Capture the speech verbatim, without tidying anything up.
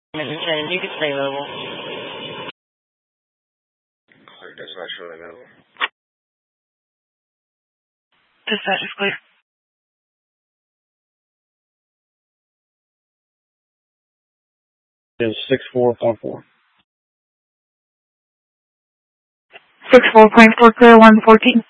You can stay level. Dispatch really available. Dispatch is clear. Is six four point four. Six four point four clear one fourteen.